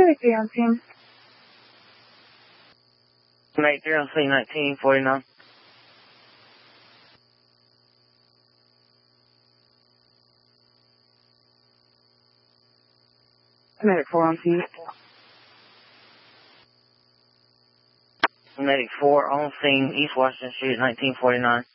Medic 3 on scene. Medic 3 on scene, 1949. Medic 4 on scene. Medic 4 on scene, East Washington Street, 1949.